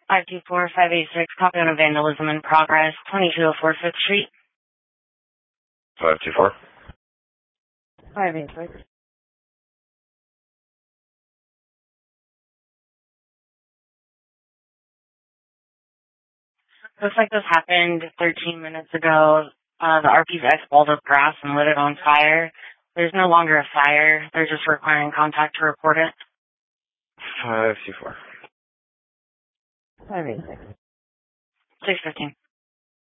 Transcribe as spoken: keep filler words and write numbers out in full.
five two four, five eight six, copy on a vandalism in progress, twenty-two oh four Fifth Street. five two four. five eight six. Looks like this happened thirteen minutes ago. Uh, the R P's ex-balled up grass and lit it on fire. There's no longer a fire. They're just requiring contact to report it. five two four. five eight six. six fifteen.